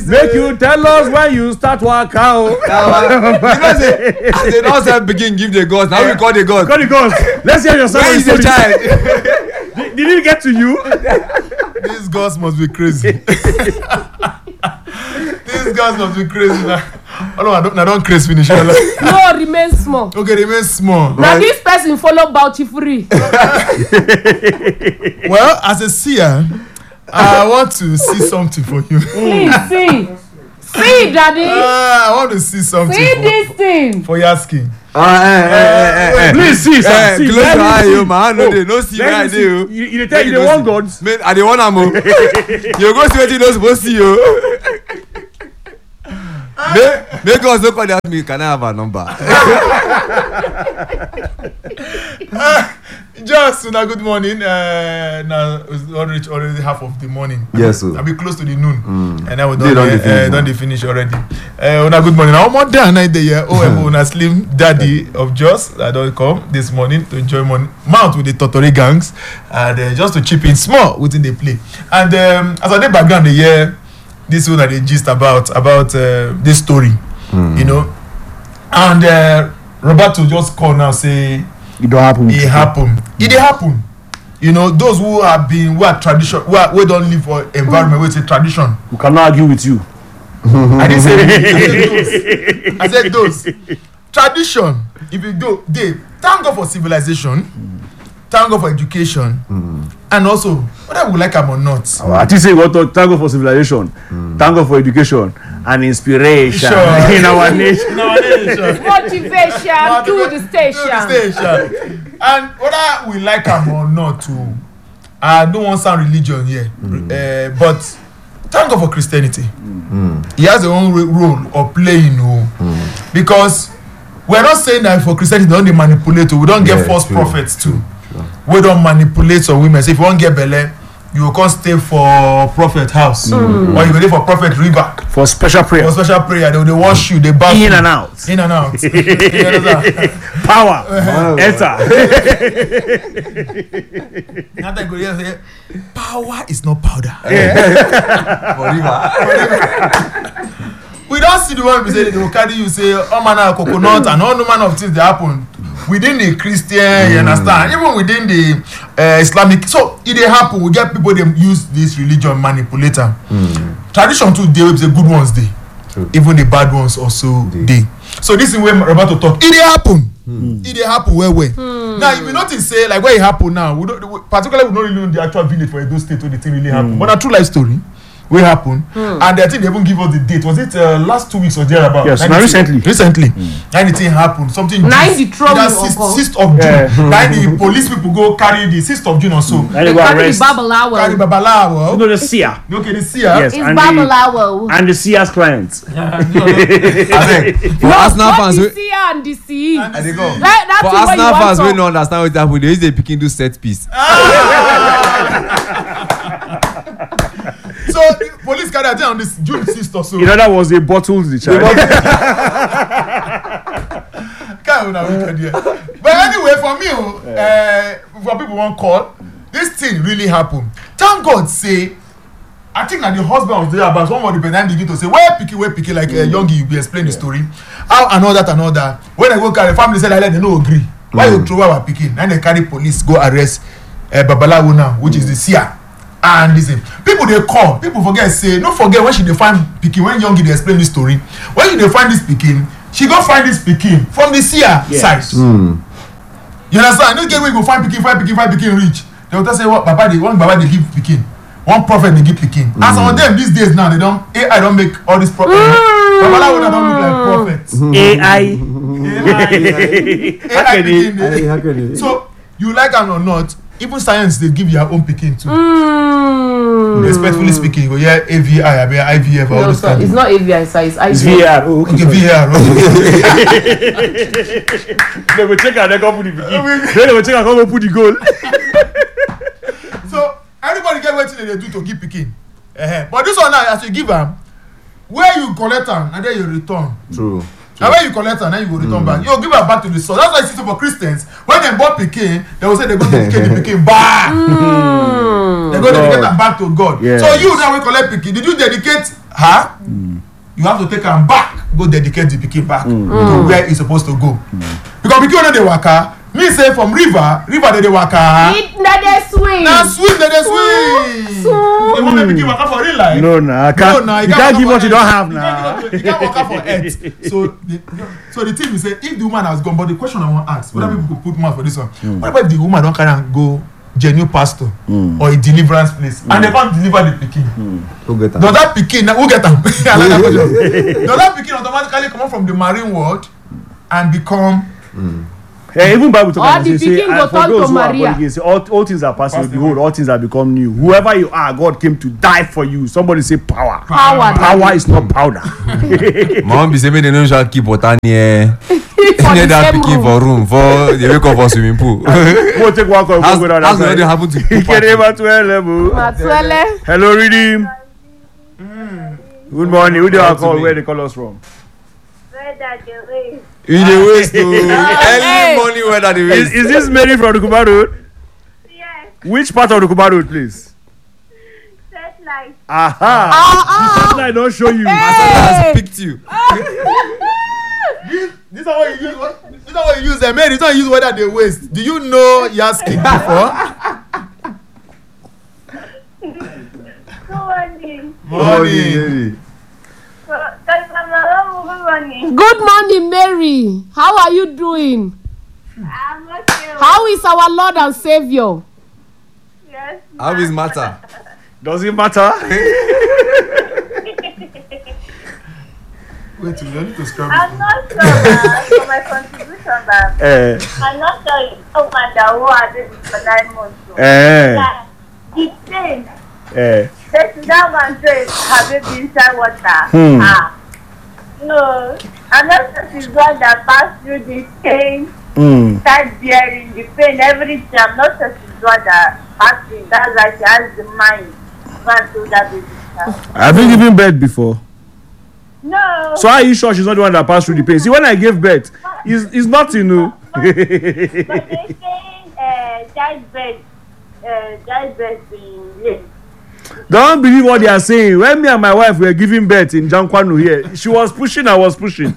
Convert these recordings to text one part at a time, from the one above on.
Make you tell us when you start work out. Because they don't say begin give the gods. Now we call the gods. Call the gods. Let's hear your son. Where is the child? Did it get to you? These gods must be crazy. These guys must be crazy now. Oh no, I don't crazy finish. No, remain small. Okay, remain small. Now this person follow Bauchi free. Well, as a seer, I want to see something for you. Please see. See, daddy. I want to see something See this thing. for you asking. Please see, sir. See, Close your eye, yo, man. No, they no see where I do. You tell you the one gods. Man, I the one am. You go see what you not supposed to see, yo. Make us look at me. Can I have a number? Just una good morning. Now it's already half of the morning. Yes, sir. I'll be close to the noon, and I will Don't they finish already. Una good morning. I'm more than night there. Una slim daddy of Jos. I don't come this morning to enjoy mount with the Totori gangs, and just to chip in small within the play. And as I did background, the year this one that they gist about this story, you know, and Roberto just call now say. It don't happen. It happened. It did happen. You know, those who are tradition, we don't live for environment, we say tradition. We cannot argue with you. I didn't say those. I said those. Tradition. If you do, they thank God for civilization, thank God for education, and also whether we like them or not. I think say what thank God for civilization, thank God for education and inspiration in our nation. Motivation to the station. And whether we like them or not, too, I don't want some religion here, but thank God for Christianity. He has their own role of playing, because we're not saying that for Christianity they don't manipulate. We don't get false prophets too. We don't manipulate some women. So if you won't get belle, you will come stay for prophet house, or you go there for prophet river For special prayer. for special prayer. They wash you, they bath In you. and out. In and out. You understand? Power. Enter. Now they go here and say, power is not powder. We don't see the one we say they will carry you say all manner of coconut and all manner of things that happen within the Christian, you understand? Even within the Islamic. So it dey happen. We get people they use this religion manipulator. Tradition too dey the good ones dey. Even the bad ones also dey. So this is where Roberto talk. It dey happen. It dey happen well. Now if you notice say like where it happen now, particularly we don't really know the actual village for Edo State where the thing really happen. But a true life story. Wey happen, and I think they even give us the date. Was it last 2 weeks or thereabout? Yes, now recently. Anything happened, something. Now the trouble. 6th of June. Now the police people go carry the 6th of June or so. And they go Carry the arrest. Carry Babalawo. Babalawo. You know the seer. Okay, the seer. Yes. It's and the- Babalawo. And the seer's clients. For Arsenal fans, What the and the CE? I dey go. That's For what you Arsenal want fans, we to. no understand what happened. They use the picking do set piece. So the police carry out on this June 6th or so. In other words, they bottled the child. But anyway, for me, for people won't call, this thing really happened. Thank God, say, I think that the husband was there, but one of the parents begin to say, where picky, like Youngie, you be explain the story. How and all that. When I go carry, family said, they no agree. Why you throw our picking? And they carry police, go arrest Babalawo now, which is the seer. And listen, people they call, people forget, say, don't forget when she dey find pikin, when Youngie dey explain this story, when you dey find this pikin, she go find this pikin from the seer side. You understand? No get where you go find pikin reach. They will tell say what Baba they give pikin, one prophet they give pikin. And some of them these days now AI don't make all this prophet. Babalawo don't look like prophets. AI. AI pikin dey. So you like am or not, even science they give your own pikin too. Respectfully speaking, you go hear AVI, IVF, all No, those sir, kind it's of. not AVI, sir. It's It's IVF. VR. Oh, Okay, VR. They will check and they go put the begin. Then they will check and go put the goal. So everybody get wetin they do to give pikin. But this one now, as you give am, where you collect am and then you return. True. And when you collect am, then you go return back. You go give am back to the source. That's why you see for Christians, when they born pikin, they will say they go dedicate the pikin back. They go dedicate am back to God. Yes. So you now we collect pikin. Did you dedicate her, you have to take am back, go dedicate the pikin back to where e suppose to go. Because pikin no dey waka, me say from river dey waka. Na dey swing. Na swim dey swim. You wan make pikin waka for real life? No, nah, I can't. No, you can't give what you don't have now. You can't waka for earth. So the thing is say if the woman has gone, but the question I wan ask, whether people could put mouth for this one, what about if the woman don carry am go genuine pastor or a deliverance place and they can't deliver the pikin? Who get Does that pikin who get am? I like that question. Does that pikin automatically come out from the marine world and become Even Bible talk Or about the it, say, pikin go for turn those to who are Maria. born again, say, all things are passing, behold, all things have become new. Whoever you are, God came to die for you. Somebody say power. Power is not powder. Mom be say make they no shall keep water near the that same pikin room. for room for they wake up for swimming pool. Go take one call, go down that As side. already happen to He came over to her level. Matwele. Hello, Redeem. Good morning. Who do you call? Where they call us from? in the waste to early morning weather the waste. Is this Mary from the Kuba Road? Yes, Which part of the Kuba Road, please? satellite. Aha. I don't show you. Has picked you. this is what you use? This is what you use them. This is what you use whether they waste. Do you know Yaskin before? Good morning. Morning. Good morning. Good morning, Mary. How are you doing? I'm okay. How is our Lord and Savior? Yes. How is matter? Does it matter? Wait, you need to scrub I'm not sure for my contribution, but I'm not sure it's oh my God, who are this for 9 months. Like, the thing, that one says, have it been inside water? No, I'm not sure she's one that passed through this pain, start bearing the pain, everything. I'm not sure she's one that passed through. That's why she has the mind to go and do that baby. Have you given birth before? No. So are you sure she's not the one that passed through the pain? See, when I gave birth, it's nothing, no. But they saying childbirth being late. Don't believe what they are saying. When me and my wife were giving birth in Jankwano here, she was pushing, I was pushing.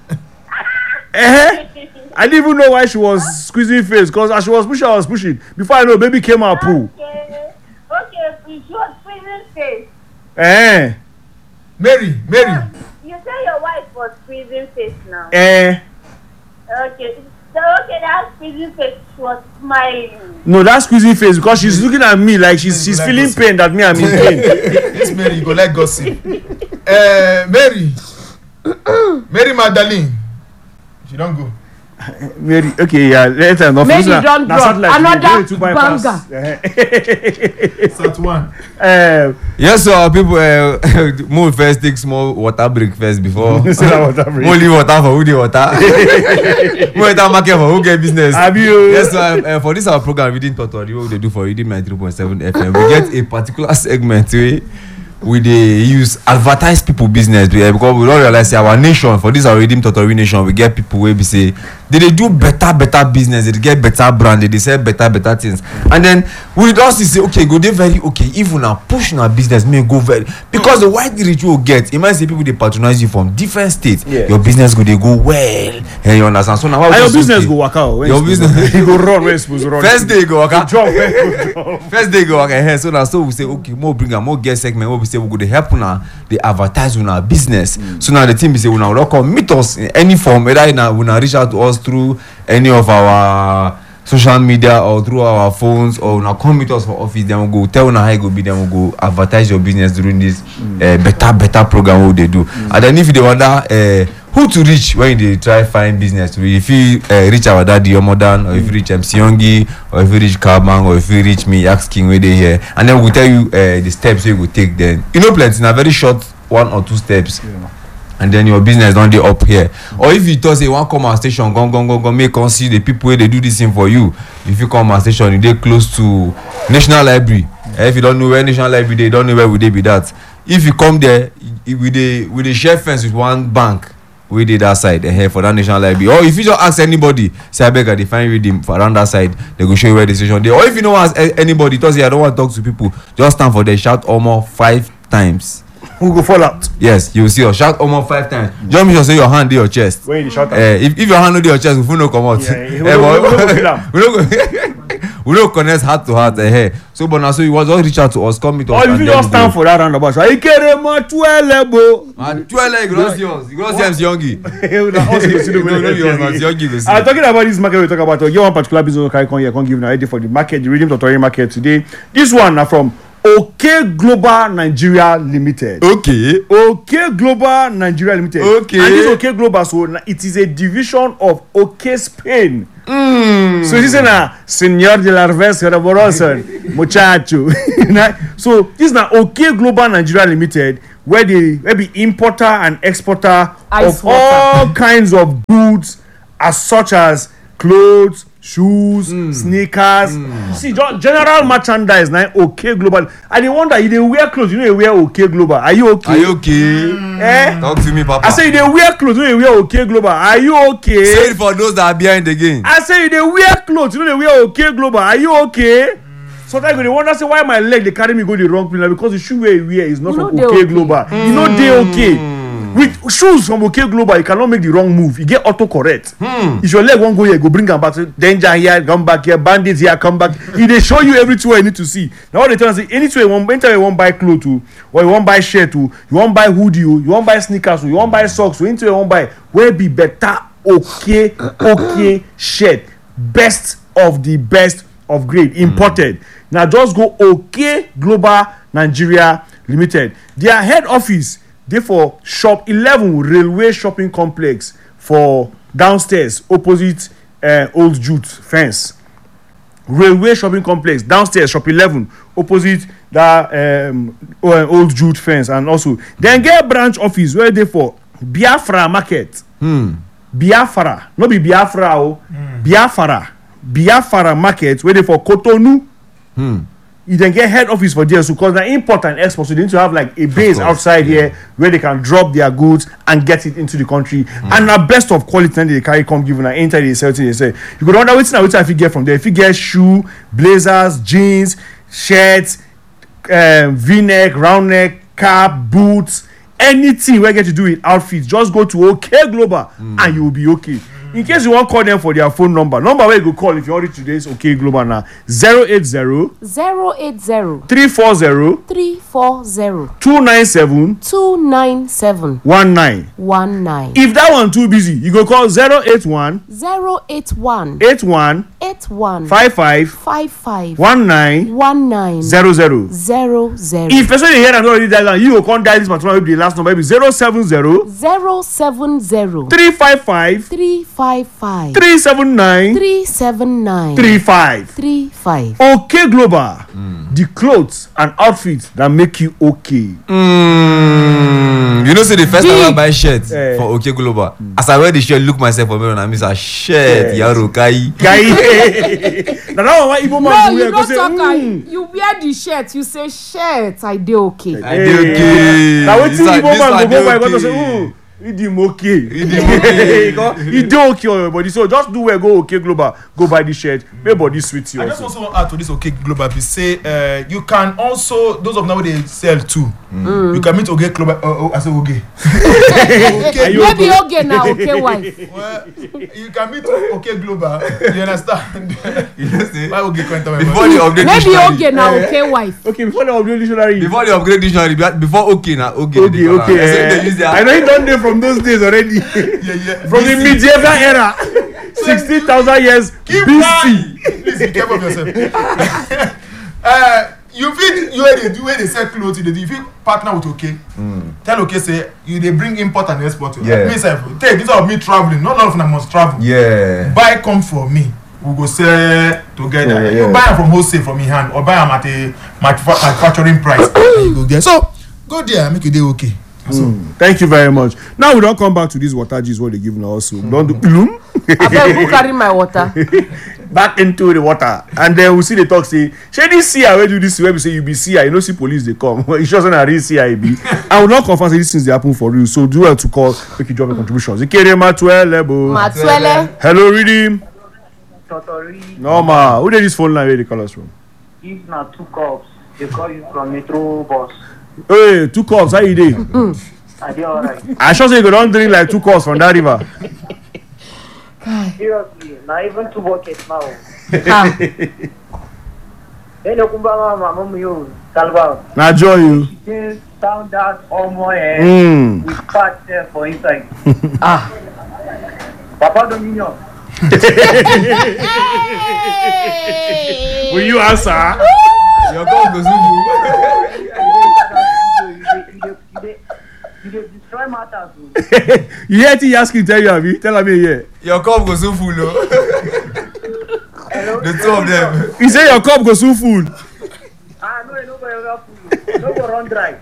I didn't even know why she was squeezing face, because as she was pushing, I was pushing. Before I know, baby came out poo. Okay, she was squeezing face. Mary. You say your wife was squeezing face now. Eh. Okay. So that squeezing face, she was smiling. No, that's squeezing face because she's looking at me like she's feeling pain that me I'm in pain. This Mary, you go like gossip. Mary Magdalene. She don't go. Mary, okay, yeah, later. No, Maybe don't drop another banger. Start one. Yes, so people more first take small water break first before. More leave water for who dey water. More water market for who get business. Yes, so for this our program Reading Totori, what they do for Reading 93.7 FM, we get a particular segment where we dey use advertise people business because we don realize say our nation for this our Reading Totori nation we get people wey be say they dey do better business, they dey get better brand, they dey sell better things, and then we don see say okay go dey very okay if una push una business may go very because the wide reach you get imagine say people dey patronize you from different states, your business go dey go well, and you understand. So now why your business go waka out. Your business you go run where supposed to run. First day go waka. Jump. First day go waka. So now so we say okay more bring am more get segment wey we say we go dey help una dey advertise una business. So now the thing be say una don come meet us in any form, whether una reach out to us through any of our social media or through our phones, or una come meet us for office, then we go tell una how e go be, then we go advertise your business during this better program wey they do. And then if you dey wonder who to reach when you dey try find business, if you reach our daddy Omodan, or if you reach MC Yongi, or if you reach Carbang, or if you reach me Yax King wey dey here, and then we go tell you the steps wey you go take. Then you know plenty na very short 1 or 2 steps. And then your business don dey up here. Or if you talk say you wan come our station go make come see the people wey dey do this thing for you, if you come our station you dey close to National Library. If you don't know where National Library dey, you don't know where we dey be that. If you come there, we dey share fence with one bank wey dey that side for that National Library. Or if you just ask anybody say abeg I dey find Redeem for around that side, they go show you where the station dey. Or if you no ask anybody talk say I don't want to talk to people, just stand for there shout omo 5 times. who go fall out. Yes, you will see us shout almost 5 times. Just make sure say your hand dey your chest. When you shout out. If your hand no dey your chest, we fit no comot. We no connect heart to heart. So but now so you was just reach out to us, come meet us. Or if you just stand for that roundabout, so Ikere Matuelebo. Matuele, you go see us. You go see MC Youngie. Talking about this market we talk about. Get one particular business I can't give now idea for the market, the Redeem Totori market today. This one now from OK Global Nigeria Limited. Okay. OK Global Nigeria Limited. Okay. And this OK Global, so it is a division of OK Spain. So this is na Señor de la Revés Reboroson, muchacho. So this is na OK Global Nigeria Limited, where they be importer and exporter of all kinds of goods, as such as clothes, shoes, sneakers. See, general merchandise now OK Global. I dey wonder, you dey wear clothes, you know you wear OK Global. Are you okay? Are you okay? Talk to me, Papa. I say you dey wear clothes, you know you wear OK Global. Are you okay? Say it for those that are behind again. I say you dey wear clothes, you know they wear OK Global. Are you okay? Sometimes they wonder say why my leg they carry me go the wrong place, because the shoe where you wear is not from OK Global. You know they okay. With shoes from OK Global, you cannot make the wrong move. You get autocorrect. If your leg won't go here, go bring them back. So danger here, come back here, bandits here, come back. They show you everywhere you need to see. Now what they tell us, anytime you want buy clothes to, or you want buy shirt to, you want buy hoodie, you want buy sneakers, you want buy socks, anything you want buy, where be better OK shirt, best of the best of grade, imported. Now just go OK Global Nigeria Limited. Their head office, therefore shop 11 railway shopping complex for downstairs opposite Old Jute fence. Railway shopping complex downstairs, shop 11 opposite that Old Jute fence. And also then get branch office where they for Biafra market. Biafra, no be Biafra o. Biafra market where they for Cotonou. You then get head office for there, so because they're import and export, so they need to have like a base outside here where they can drop their goods and get it into the country. And the best of quality, and they carry come given and enter the sell to they say. You could wonder which if you get from there. If you get shoe, blazers, jeans, shirts, V-neck, round neck, cap, boots, anything we get to do with outfits, just go to OK Global and you will be okay. In case you want to call them for their phone number where you go call if you want it today is OK Global now 080 340 297 19. If that one too busy, you go call 081 81 55 19 00. If person dey hear and already dial, you go come dial this particular the last number be 070 355 379 35. OK Global, the clothes and outfits that make you okay. You know, say the first time I buy shirt for OK Global, as I wear the shirt, look myself for me and I miss a shirt. Yaro Kai. Now that one Igbo man you don't talk. You wear the shirt, you say shirt. I dey okay. I dey okay. Now wetin Igbo man go by go say Idim okay. He do okay on your body. So just do well, go OK Global, go buy the shirt, make body sweet you. I just also want to add to this OK Global. Be say you can also, those of now they sell too. You can meet OK Global. I say OK. Maybe OK now, OK wife. Well, you can meet OK Global. You understand? Why OK can't before the upgrade maybe dictionary. OK now, OK wife. Okay, before the upgrade dictionary. Before the upgrade dictionary, before OK now, OK. Okay. I know you done there from those days already. From the medieval era. 16,000 years BC. Please be careful of yourself. You fit where they sell clothes, you fit partner with OK. Tell OK say you they bring import and export. Yeah. Me say take this of me traveling. Not all of them must travel. Yeah. Buy come for me. We go sell together. You buy them from wholesale from in hand or buy them at a manufacturing price. And you go there. So go there, make you day okay. Thank you very much. Now we don't come back to these water G's what they give now also. Don't do bloom. I beg who carry my water. Back into the water. And then we see the talk say, shey this CI where do this where we say you be CI, you know see police they come. It's just not a real CIB. I will not confess these things they happen for real. So do well to call, make you drop your contributions. Ikere Matuele. Hello, Redeem. Totori. Normal. Who did this phone line where they call us from? If not 2 calls, they call you from Metro Bus. Hey, 2 cups, how you dey? I dey alright. I sure say you go don drink like 2 cups from that river. Seriously, na even 2 buckets now. Ah. Then you come back, mama, you Salva. Na joy you. Just sound that almost with fat there for inside. Ah. Papa Dominion. Will you answer? Your cup go soon full. You dey destroy matters. You hear he asking tell you, Abi? Tell me here. Your cup go soon full, no. Hello? The 2 of them. He say your cup go soon full. No go ever full. No go run dry.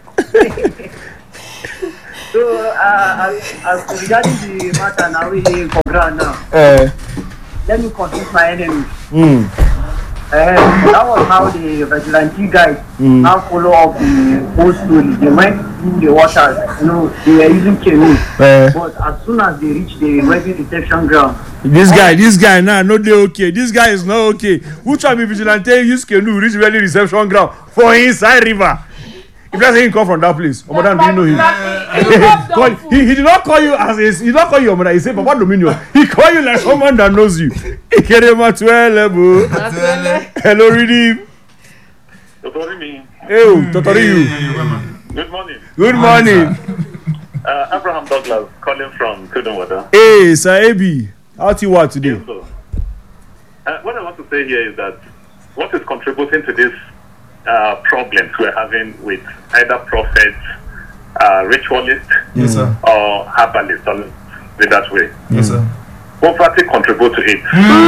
So, as regarding the matter now, we here for ground now. Let me confuse my enemies. That was how the vigilante guys now follow up the whole story. They went through the waters, they were using canoe. But as soon as they reached the wedding reception ground, This guy now no dey okay. This guy is not okay. Which one be vigilante use canoe reach wedding reception ground for inside river? If that's him come from that place, Omodan, do you know him? He did not call you as he did not call you Omodan. He said Papa Dominion. He call you like someone that knows you. Ikerema 12 Hello, Redeem. Totori me. Hey, Totori you. Good morning. Good morning. Abraham Douglas calling from Kudunwada. Hey, Sir Abi. How you are today? Yes, what I want to say here is that what is contributing to this problems we're having with either prophets, ritualists, Yes, sir. or herbalists, or in that way. Yes, sir. Poverty contributes to it.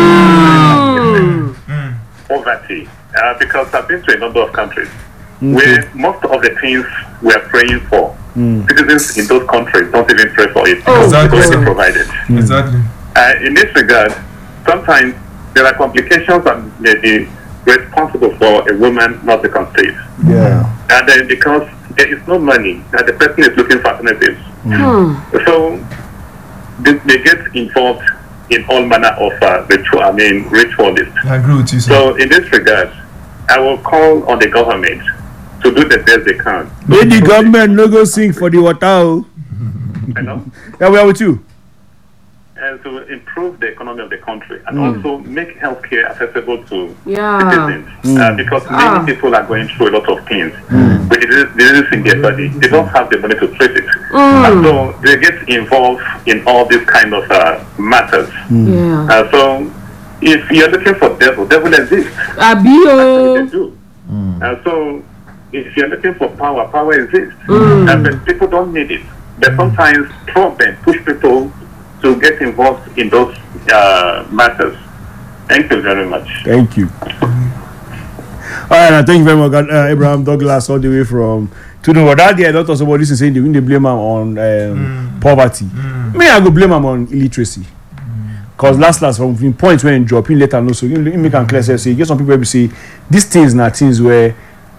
Poverty. Because I've been to a number of countries where most of the things we're praying for, citizens in those countries don't even pray for it. Exactly. It's already provided. Exactly. In this regard, sometimes there are complications that may be responsible for a woman not to conceive. Yeah. And then because there is no money, and the person is looking for alternatives. So they get involved in all manner of ritualists. I agree with you, sir. So in this regard, I will call on the government to do the best they can. May the government no go sing for the water. You know? Yeah, we are with you. And to improve the economy of the country and also make healthcare accessible to Yeah. citizens. Because many people are going through a lot of things with diseases in their body. They don't have the money to treat it. And so they get involved in all these kind of matters. Yeah. So if you're looking for devil exists. Abio. They do. So if you're looking for power exists. But people don't need it. But sometimes problems push people to get involved in those matters. Thank you very much. Thank you. All right, thank you very much, Abraham Douglas, all the way from Tudunwa. That day, I don't talk about this and saying they blame him on poverty. Me, I go blame him on illiteracy. Because last from points when you drop in later, no, so you make a clear say you get some people who say these things are things where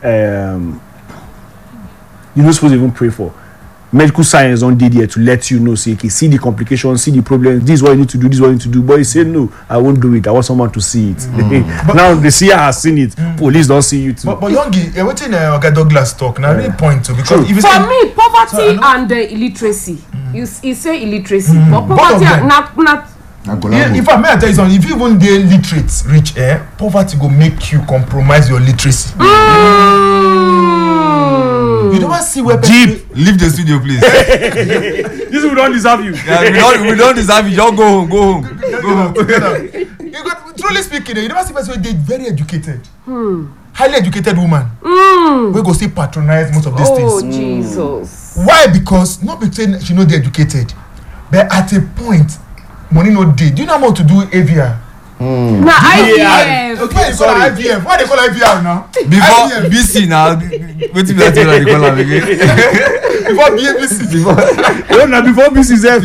you're not supposed to even pray for. Medical science don't did here to let you know, say, okay, see the complications, see the problems, this is what you need to do, this is what you need to do. But you say, no, I won't do it. I want someone to see it. Now the seer has seen it. Police don't see you too. But Yongi, everything Douglas talk now really point to because if you For say, me, poverty and illiteracy. You say illiteracy, but poverty not. in fact, may I tell you something? If you even dey literate reach poverty go make you compromise your literacy. You don't see where Jeep, leave the studio, please. This we don't deserve you. Yeah, we don't deserve you. Just go home. You got, truly speaking, you never see person they very educated, highly educated woman. We go see patronize most of these Oh things. Jesus! Why? Because not because she not educated, but at a point, money no dey. Do you know how to do AVR? Na IVF. Okay, so IVF. Why they call IVR now? Before IVF. BC now, wait till they call am again. Before BABC. Oh, now before BCZ.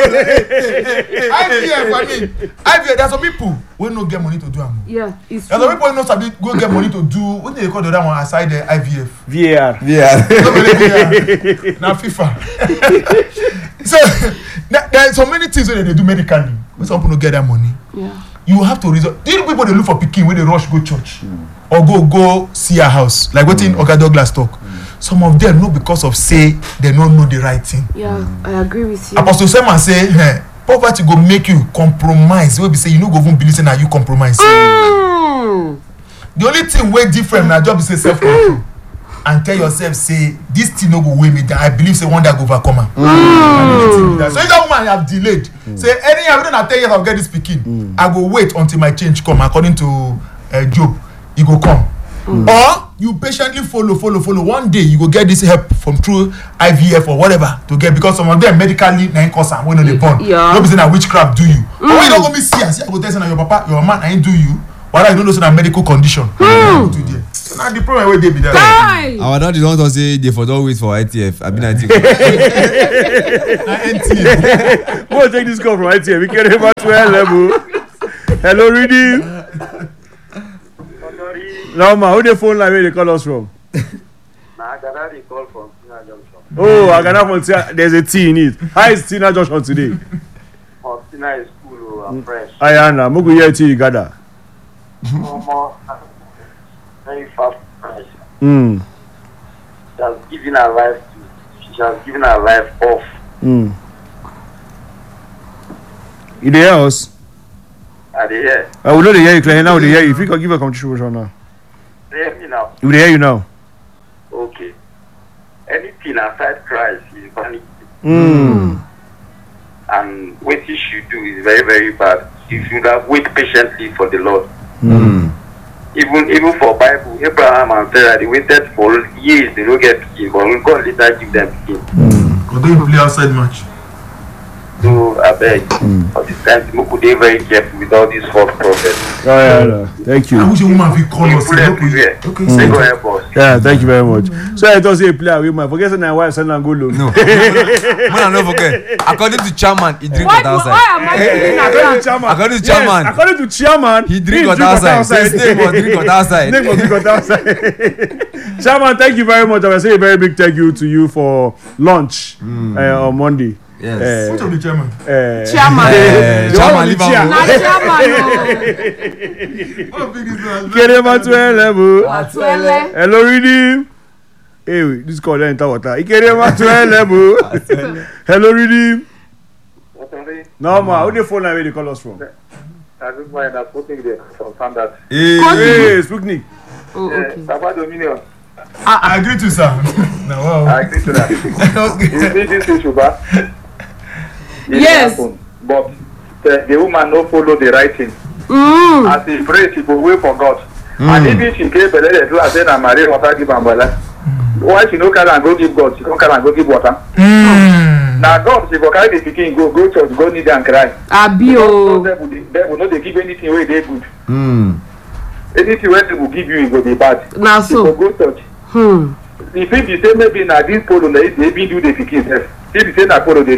IVF, I mean, IVF. There's some people who no get money to do am. Yeah, it's There's some people who no sabi go get money to do. What they call the other one aside the IVF? VAR. Yeah. No really VAR. Now FIFA. So there's so many things that they do medically. When some people no get that money. yeah. You have to resort. These people they look for pikin when they rush go church or go see a house like what in Oga Douglas talk. some of them no because of say they no know the right thing. Yeah, I agree with you. Apostle Selman say poverty go make you compromise wey be say you no go even believe say na you compromise. The only thing wey different na just be say self control and tell yourself say this thing no go weigh me down. I believe say one day I go overcome am. So if that woman have delayed say anyhow within 10 years I go get this pikin, I go wait until my change come according to Job, e go come. Or you patiently follow. One day you go get this help from through IVF or whatever to get, because some of them medically na cause am when they born. No be say na witchcraft do you. But when you don't go me see I go tell say na your papa, your man ain't do you. Why you don't know say na medical condition. So now the problem wey dey be that. Our daddy don't say they for don't wait for ITF. I mean ITF. We'll take this call from ITF. We can never to a level. Hello, Reedy. No, ma, who the phone line where they call us from? I got a call from Tina Junction. Oh, I got from Tina. There's a T in it. How is Tina Junction today? Oh, Tina is cool and fresh. Ayana, Mugu here to you gather. Very fast fresh. She has given her life off. You the house? Are they here? I will not hear you clear now. They hear you. If you can give a contribution now. They hear me now. We hear you now. Okay. Anything aside Christ is vanity. And what you should do is very, very bad. You should have wait patiently for the Lord. Even for Bible, Abraham and Sarah, they waited for years. They don't get peace, but God later give them peace. Could they play outside match? So I beg, for this time, we could be very careful with all these false prophets. Thank you. I wish a woman will call us. Okay, they go help us. Yeah, thank you very much. So I don't say player with my forget my wife send and go low. No. Man, don't forget. According to chairman, he drink water outside. Why am I doing that? According to chairman. Yes, according to chairman, he drink water outside. His name was drink water outside. Chairman, thank you very much. I will say a very big thank you to you for lunch on Monday. Yes. Which of the chairman? Chairman. Chairman, leave am. Na chairman. How big is that? Kerema to level. Atuele. Hello, Reedy. Hey, this call enter water. Kerema to level. Hello, Reedy. No, ma, who the phone line where they call us from? I don't mind that putting there from that. Hey, Sputnik. Oh, okay. Papa Dominion. I agree to sir. No, wow. I agree to that. You see this issue, but yes. But the woman no follow the right thing. As he pray, she go wait for God. And even she gave a letter to her say na Maria water give umbrella. Why she no carry and go give God? She don't carry and go give water. Now God, she go carry the pikin go church, go kneel and cry. Abio. Devil no dey give anything wey dey good. Anything wey they will give you, it will be bad. Na so. Go church. If you say maybe na this polo they be do the pikin sef. If you say na polo they do.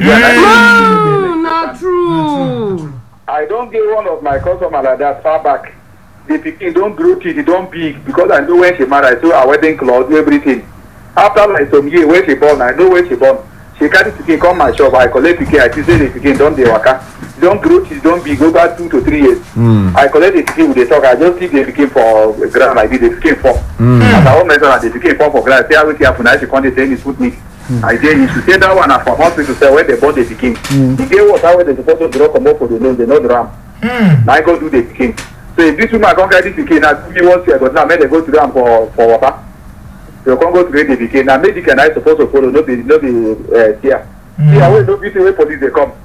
Not true. I don't get one of my customers like that far back. The pikin don't grow teeth, it don't big because I know when she married, so her wedding clothes, everything. After like some year when she born, I know when she born. She carry pikin come my shop, I collect pikin, I see say the pikin don't dey waka. Don't grow teeth, don't big over 2 to 3 years. I collect the pikin with the talk, I just leave the pikin for ground, I did the pikin fall. As I won't measure the pikin fall for ground, say how we careful now, she can't say it's put me. I say you should say that one from hospital say when they born the pikin. The get water where they supposed to draw come up for the nose, they no drum. Now I go do the pikin. So if this woman can't get this pikin, now give me 1 year, but now make they go to them for water. So you can't go to the pikin. Now medical I supposed to follow, no be here. See how we no be where police they come.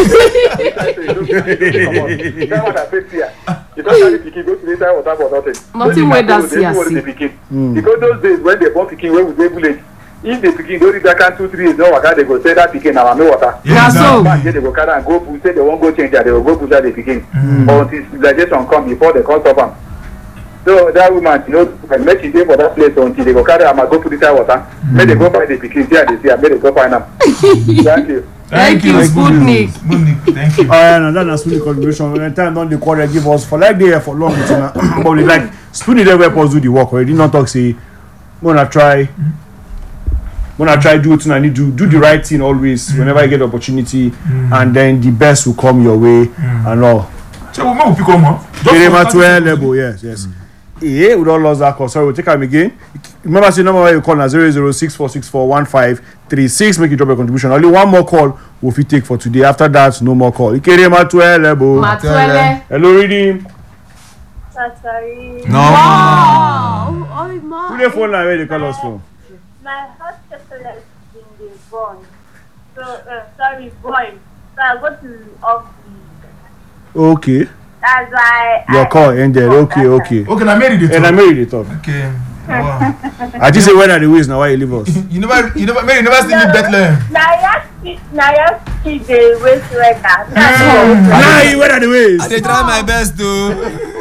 That one I face here. You don't carry pikin go to the inside water for nothing. Nothing where that's here. Because those days when they born pikin when we dey village, if the pikin don't reach that kind 2 3 years, no waka they go say that pikin na mami water. Na so. Back there they go carry and go push, say they won't go change that, they will go push that the pikin. Until civilization come before they come stop am. So that woman, you know, make she dey for that place until they go carry am and go put inside water. Make they go find the pikin, see how they see am, make they go find am. Thank you. Thank you, Sputnik. Thank you. And that's Sputnik contribution. When time don't the quarter give us for like they for long, but we like Sputnik they help us do the work. We did not talk say, gonna try do what I need to do the right thing always whenever I get opportunity, and then the best will come your way and all. So we will pick on more. Yes. Yeah, we don't lose that call. Sorry, we'll take him again. Remember, the number where you call now 00646411536. Make you drop a contribution. Only one more call will fit take for today. After that, no more call. Ikere Matuele. Hello, reading. Sorry. No. Wow. Oh, Who the phone line where they call us from? My hospital has been born. So, born. So I go to office. Okay. That's why your call ended. Okay. Okay, now Mary the talk. And I Mary the talk. Okay. Wow. I just say when are the ways now why you leave us? you never see me Bethlehem. Now you see the ways weather. Nah, when are the ways? I dey try my best to.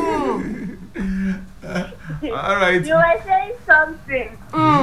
All right. You were saying something.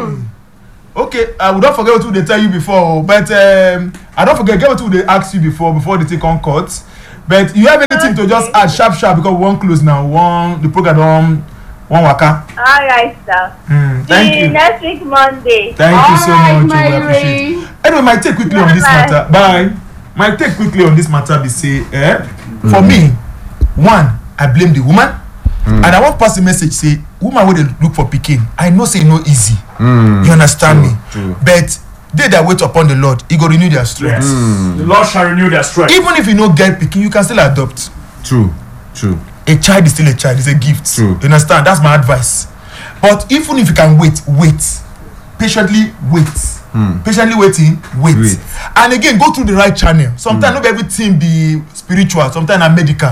Okay, we don't forget what they tell you before, but I don't forget what they asked you before they take on court. But you have anything to just add sharp because we won't close now. The program one waka. All right, sir. Thank See you. Next week Monday. Thank you so much. We Mary. appreciate it. Anyway, my take quickly on this matter. Bye. My take quickly on this matter be say, for me, one, I blame the woman, and I want to pass a message say, woman wey dey look for pikin, I know say e no easy. You understand me? But they that wait upon the Lord, he go renew their strength. The Lord shall renew their strength. Even if you no get pikin, you can still adopt. True. A child is still a child, it's a gift. True. You understand? That's my advice. But even if you can wait. Patiently wait. Patiently waiting, wait. And again, go through the right channel. Sometimes not everything be spiritual, sometimes na medical.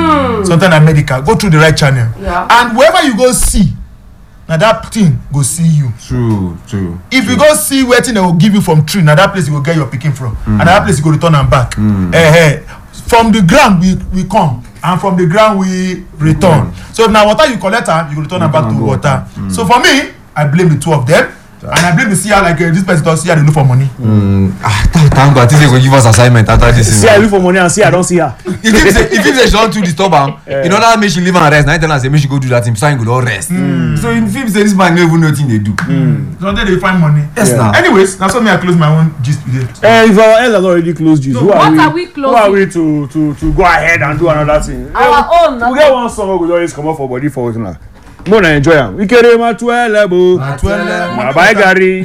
Go through the right channel. Yeah. And wherever you go see, now that thing go see you. True. If you go see where thing they will give you from tree, now that place you go get your picking from. And that place you go return and back. From the ground we come, and from the ground we return. So if now water you collect her, you go return and back to water. So for me, I blame the two of them. And I blame the CR like this person does CR they look for money. Thank God, they go give us assignment after this. See, I look for money and see I don't see her. If you say she don't too disturb am, in order make she leave and rest, now tell her say make she go do that thing, so I go don rest. So if you say this man no even know wetin they do. Sometimes they find money. Yes, now. Anyways, now so me I close my own gist with it. If our elders have already closed this, who are we closing? to go ahead and do another thing? Our own. We get one song we go always come up for body for us now. Mo na enjoy am. Ikere Matuele bo. Bye Gary.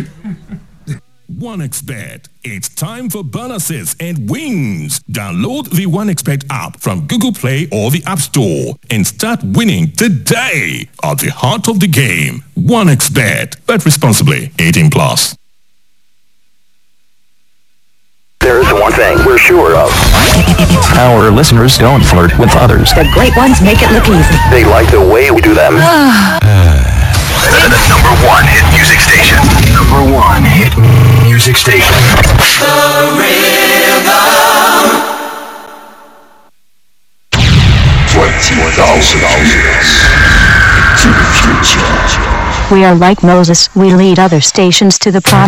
OneXBet. It's time for bonuses and wins. Download the OneXBet app from Google Play or the App Store and start winning today. At the heart of the game, OneXBet. Bet responsibly. 18+. There's one thing we're sure of. Our listeners don't flirt with others. The great ones make it look easy. They like the way we do them. The number one hit music station. Number one hit music station. The Rhythm. 20,000 years to the future. We are like Moses. We lead other stations to the promised